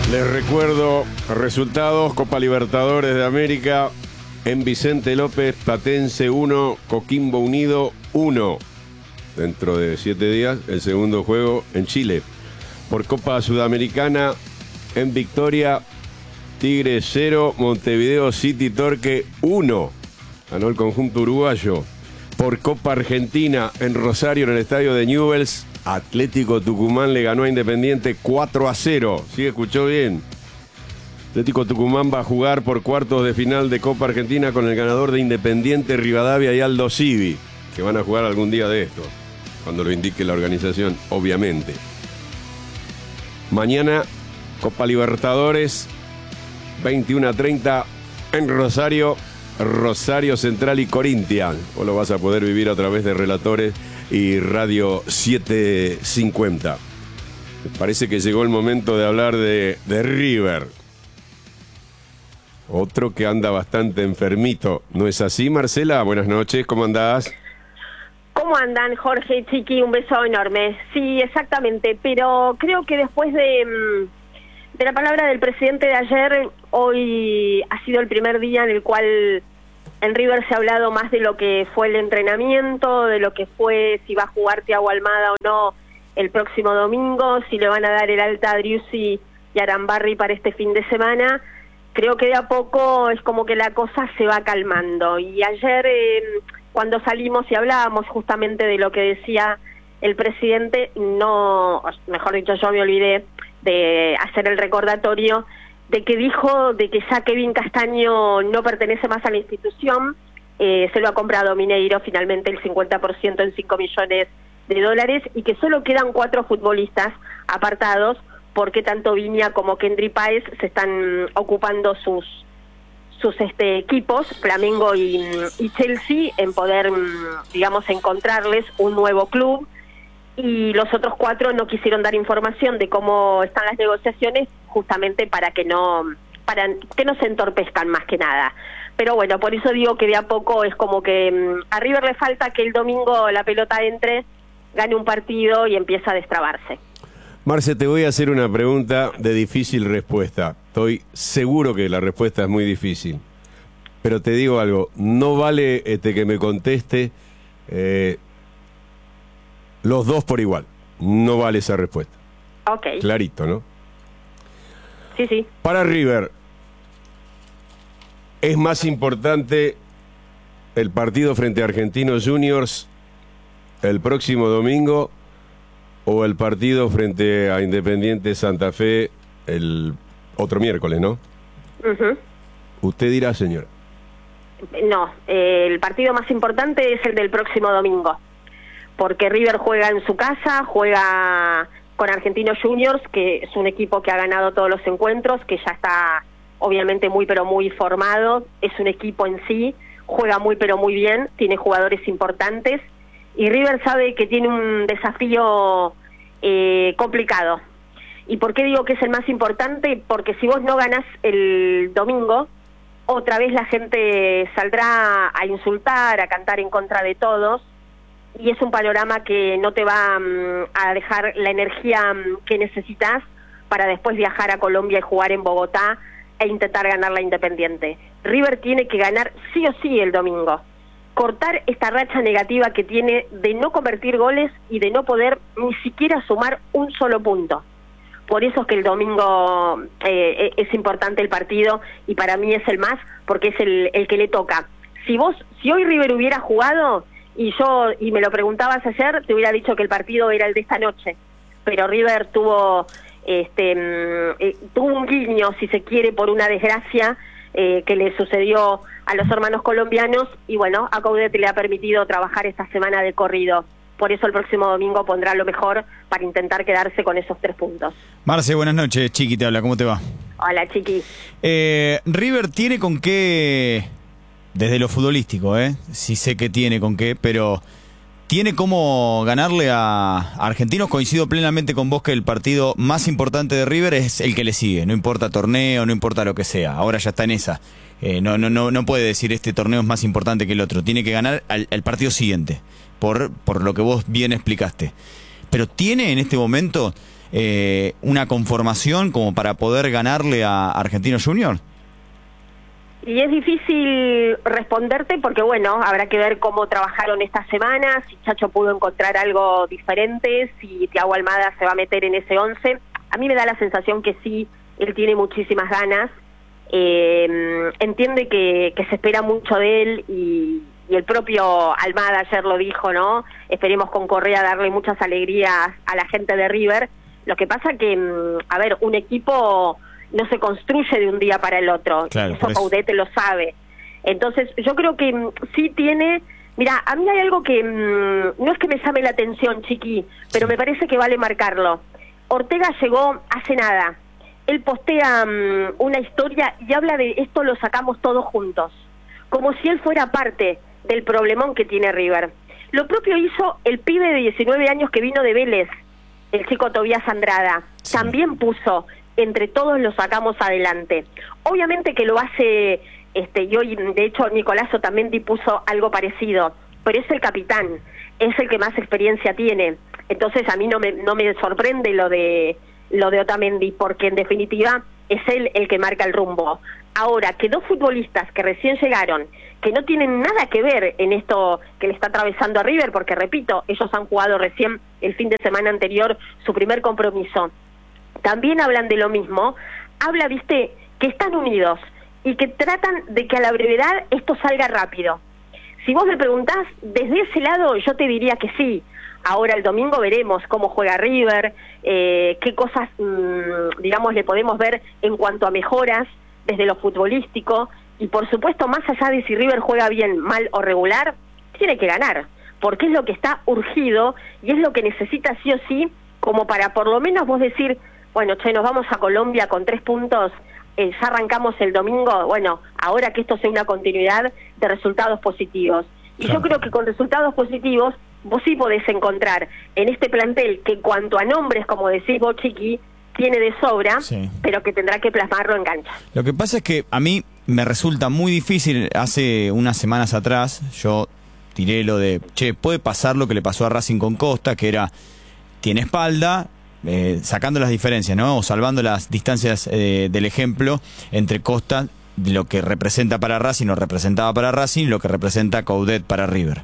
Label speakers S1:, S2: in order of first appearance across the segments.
S1: Les recuerdo resultados: Copa Libertadores de América, en Vicente López, Platense 1, Coquimbo Unido 1. Dentro de 7 días, el segundo juego en Chile. Por Copa Sudamericana, en Victoria, Tigre 0, Montevideo City Torque 1. Ganó el conjunto uruguayo. Por Copa Argentina, en Rosario, en el estadio de Newell's, Atlético Tucumán le ganó a Independiente 4-0. ¿Sí escuchó bien? Atlético Tucumán va a jugar por cuartos de final de Copa Argentina con el ganador de Independiente, Rivadavia y Aldo Civi, que van a jugar algún día de esto, cuando lo indique la organización, obviamente. Mañana, Copa Libertadores, 21:30 en Rosario, Rosario Central y Corinthians. Vos lo vas a poder vivir a través de Relatores y Radio 750. Parece que llegó el momento de hablar de River. Otro que anda bastante enfermito. ¿No es así, Marcela? Buenas noches, ¿cómo andás?
S2: ¿Cómo andan, Jorge, Chiqui? Un beso enorme. Sí, exactamente, pero creo que después de la palabra del presidente de ayer, hoy ha sido el primer día en el cual en River se ha hablado más de lo que fue el entrenamiento, de lo que fue si va a jugar Thiago Almada o no el próximo domingo, si le van a dar el alta a Driussi y Arambarri para este fin de semana. Creo que de a poco es como que la cosa se va calmando. Y ayer, cuando salimos y hablábamos justamente de lo que decía el presidente, no, mejor dicho, yo me olvidé de hacer el recordatorio de que dijo de que ya Kevin Castaño no pertenece más a la institución. Se lo ha comprado Mineiro finalmente el 50% en $5 millones, y que solo quedan 4 futbolistas apartados, porque tanto Viña como Kendry Páez se están ocupando sus equipos, Flamengo y Chelsea, en poder, digamos, encontrarles un nuevo club. Y los otros 4 no quisieron dar información de cómo están las negociaciones, justamente para que no se entorpezcan más que nada. Pero bueno, por eso digo que de a poco es como que a River le falta que el domingo la pelota entre, gane un partido y empieza a destrabarse.
S1: Marce, te voy a hacer una pregunta de difícil respuesta. Estoy seguro que la respuesta es muy difícil. Pero te digo algo, no vale que me conteste los dos por igual. No vale esa respuesta.
S2: Ok.
S1: Clarito, ¿no?
S2: Sí, sí.
S1: Para River, ¿es más importante el partido frente a Argentinos Juniors el próximo domingo o el partido frente a Independiente Santa Fe el otro miércoles, no? Usted dirá, señora.
S2: No, el partido más importante es el del próximo domingo, porque River juega en su casa, juega con Argentinos Juniors, que es un equipo que ha ganado todos los encuentros, que ya está obviamente muy pero muy formado, es un equipo en sí, juega muy pero muy bien, tiene jugadores importantes, y River sabe que tiene un desafío complicado. ¿Y por qué digo que es el más importante? Porque si vos no ganás el domingo, otra vez la gente saldrá a insultar, a cantar en contra de todos, y es un panorama que no te va a dejar la energía que necesitas para después viajar a Colombia y jugar en Bogotá e intentar ganar la Independiente. River tiene que ganar sí o sí el domingo, cortar esta racha negativa que tiene de no convertir goles y de no poder ni siquiera sumar un solo punto. Por eso es que el domingo es importante el partido, y para mí es el más, porque es el que le toca. Si hoy River hubiera jugado, y me lo preguntabas ayer, te hubiera dicho que el partido era el de esta noche, pero River tuvo un guiño, si se quiere, por una desgracia que le sucedió a los hermanos colombianos, y bueno, a Coudet le ha permitido trabajar esta semana de corrido. Por eso el próximo domingo pondrá lo mejor para intentar quedarse con esos 3 puntos.
S3: Marce, buenas noches. Chiqui te habla, ¿cómo te va?
S2: Hola, Chiqui.
S3: River tiene con qué, desde lo futbolístico, sí sé que tiene con qué, pero ¿tiene cómo ganarle a Argentinos? Coincido plenamente con vos que el partido más importante de River es el que le sigue, no importa torneo, no importa lo que sea, ahora ya está en esa. No puede decir este torneo es más importante que el otro, tiene que ganar al partido siguiente, por lo que vos bien explicaste. Pero tiene en este momento una conformación como para poder ganarle a Argentinos Juniors?
S2: Y es difícil responderte porque, bueno, habrá que ver cómo trabajaron esta semana, si Chacho pudo encontrar algo diferente, si Thiago Almada se va a meter en ese 11. A mí me da la sensación que sí, él tiene muchísimas ganas, entiende que se espera mucho de él y el propio Almada ayer lo dijo, ¿no? Esperemos con Correa darle muchas alegrías a la gente de River. Lo que pasa que, a ver, un equipo no se construye de un día para el otro. Claro, eso Coudet lo sabe. Entonces, yo creo que sí tiene... Mira, a mí hay algo que no es que me llame la atención, Chiqui, pero me parece que vale marcarlo. Ortega llegó hace nada. Él postea una historia y habla de esto lo sacamos todos juntos, como si él fuera parte del problemón que tiene River. Lo propio hizo el pibe de 19 años que vino de Vélez, el chico Tobías Andrada. Sí. También puso, entre todos lo sacamos adelante. Obviamente que lo hace, y hoy de hecho Nicolazo también puso algo parecido, pero es el capitán, es el que más experiencia tiene. Entonces a mí no me sorprende lo de Otamendi, porque en definitiva es él el que marca el rumbo. Ahora, que dos futbolistas que recién llegaron, que no tienen nada que ver en esto que le está atravesando a River, porque repito, ellos han jugado recién el fin de semana anterior su primer compromiso, también hablan de lo mismo. Habla, viste, que están unidos y que tratan de que a la brevedad esto salga rápido. Si vos me preguntás, desde ese lado yo te diría que sí. Ahora el domingo veremos cómo juega River, qué cosas, digamos, le podemos ver en cuanto a mejoras desde lo futbolístico, y por supuesto, más allá de si River juega bien, mal o regular, tiene que ganar, porque es lo que está urgido y es lo que necesita sí o sí, como para por lo menos vos decir, bueno, che, nos vamos a Colombia con 3 puntos, ya arrancamos el domingo, bueno, ahora que esto sea una continuidad de resultados positivos. Y yo creo que con resultados positivos vos sí podés encontrar en este plantel que en cuanto a nombres, como decís vos, Chiqui, tiene de sobra, sí, pero que tendrá que plasmarlo en cancha.
S3: Lo que pasa es que a mí me resulta muy difícil. Hace unas semanas atrás yo tiré lo de, che, puede pasar lo que le pasó a Racing con Costa, que era, tiene espalda, sacando las diferencias, ¿no? O salvando las distancias del ejemplo entre Costa, lo que representa para Racing o representaba para Racing, lo que representa Coudet para River.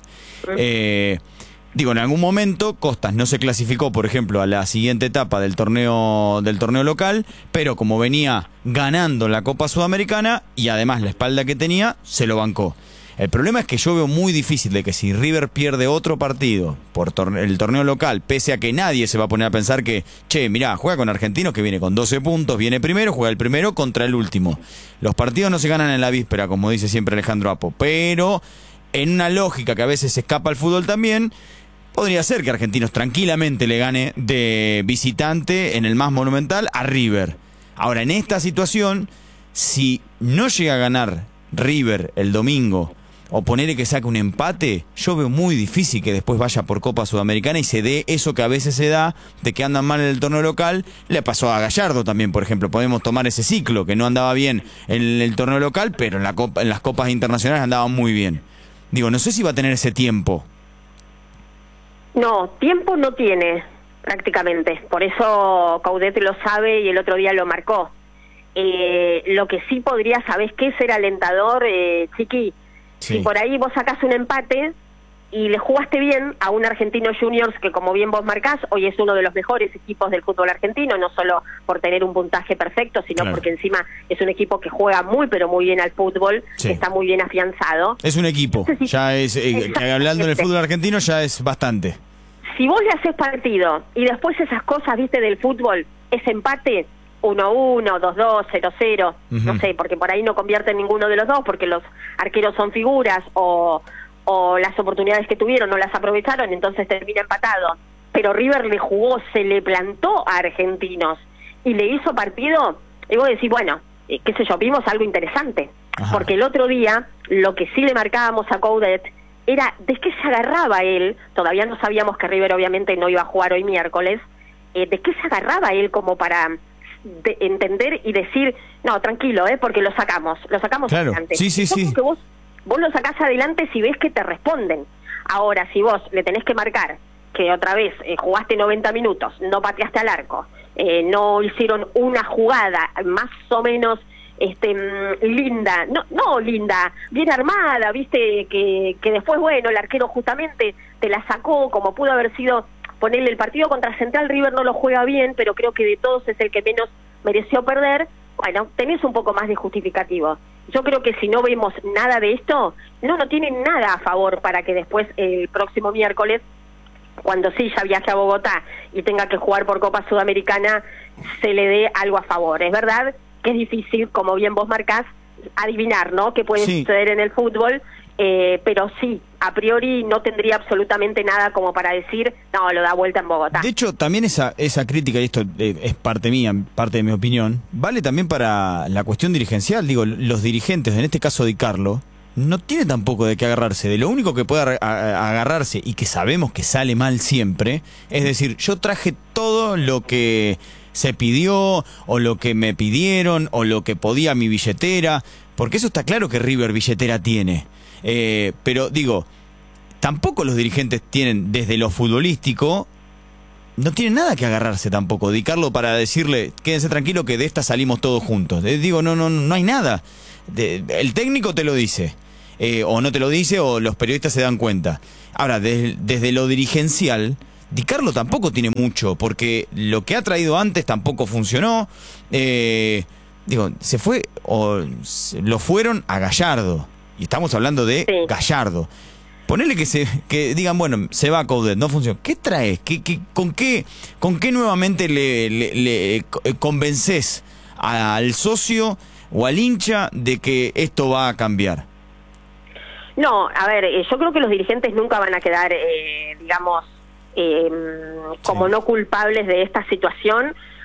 S3: Digo, en algún momento Costas no se clasificó, por ejemplo, a la siguiente etapa del torneo local, pero como venía ganando la Copa Sudamericana y además la espalda que tenía, se lo bancó. El problema es que yo veo muy difícil de que si River pierde otro partido por el torneo local, pese a que nadie se va a poner a pensar que, che, mirá, juega con Argentinos que viene con 12 puntos, viene primero, juega el primero contra el último. Los partidos no se ganan en la víspera, como dice siempre Alejandro Apo, pero en una lógica que a veces escapa al fútbol también, podría ser que Argentinos tranquilamente le gane de visitante en el más monumental a River. Ahora, en esta situación, si no llega a ganar River el domingo o ponerle que saque un empate, yo veo muy difícil que después vaya por Copa Sudamericana y se dé eso que a veces se da, de que andan mal en el torneo local. Le pasó a Gallardo también, por ejemplo. Podemos tomar ese ciclo, que no andaba bien en el torneo local, pero en las copas internacionales andaba muy bien. Digo, no sé si va a tener ese tiempo.
S2: No, tiempo no tiene, prácticamente. Por eso Coudet lo sabe y el otro día lo marcó. Lo que sí podría, ¿sabés qué? Ser alentador, Chiqui. Sí. Si por ahí vos sacás un empate y le jugaste bien a un Argentinos Juniors que, como bien vos marcás, hoy es uno de los mejores equipos del fútbol argentino, no solo por tener un puntaje perfecto, sino porque encima es un equipo que juega muy, pero muy bien al fútbol, que está muy bien afianzado.
S3: Es un equipo, ya es, hablando del fútbol argentino, ya es bastante.
S2: Si vos le haces partido y después esas cosas, viste, del fútbol, ese empate 1-1, 2-2, 0-0, no sé, porque por ahí no convierten ninguno de los dos, porque los arqueros son figuras o las oportunidades que tuvieron no las aprovecharon, entonces termina empatado. Pero River le jugó, se le plantó a Argentinos y le hizo partido, y vos decís, bueno, qué sé yo, vimos algo interesante. Ajá. Porque el otro día, lo que sí le marcábamos a Coudet era de qué se agarraba él, todavía no sabíamos que River obviamente no iba a jugar hoy miércoles, de qué se agarraba él como para entender y decir, no, tranquilo, porque lo sacamos
S3: claro.
S2: Adelante.
S3: Sí.
S2: Que vos lo sacás adelante si ves que te responden. Ahora, si vos le tenés que marcar que otra vez jugaste 90 minutos, no pateaste al arco, no hicieron una jugada más o menos linda, no linda, bien armada, viste, que después, bueno, el arquero justamente te la sacó, como pudo haber sido, ponerle el partido contra Central. River no lo juega bien, pero creo que de todos es el que menos mereció perder. Bueno, tenés un poco más de justificativo. Yo creo que si no vemos nada de esto, no tienen nada a favor para que después, el próximo miércoles, cuando sí ya viaje a Bogotá y tenga que jugar por Copa Sudamericana, se le dé algo a favor. Es verdad que es difícil, como bien vos marcás, adivinar, ¿no?, qué puede suceder en el fútbol, pero sí, a priori no tendría absolutamente nada como para decir, no, lo da vuelta en Bogotá.
S3: De hecho, también esa crítica, y esto es parte mía, parte de mi opinión, vale también para la cuestión dirigencial. Digo, los dirigentes, en este caso Di Carlo, no tiene tampoco de qué agarrarse. De lo único que puede agarrarse, y que sabemos que sale mal siempre, es decir, yo traje todo lo que se pidió, o lo que me pidieron, o lo que podía mi billetera, porque eso está claro que River billetera tiene. Pero digo, tampoco los dirigentes tienen, desde lo futbolístico, no tienen nada que agarrarse tampoco. Di Carlo para decirle, quédense tranquilo que de esta salimos todos juntos. Digo, no hay nada. El técnico te lo dice, o no te lo dice, o los periodistas se dan cuenta. Ahora, desde lo dirigencial, Di Carlo tampoco tiene mucho, porque lo que ha traído antes tampoco funcionó. Digo, se fue, o lo fueron a Gallardo, y estamos hablando de Gallardo. Ponele que digan, bueno, se va a Coudet, no funciona. ¿Qué traes? ¿Con qué nuevamente le convences al socio o al hincha de que esto va a cambiar?
S2: No, a ver, yo creo que los dirigentes nunca van a quedar, digamos, como no culpables de esta situación,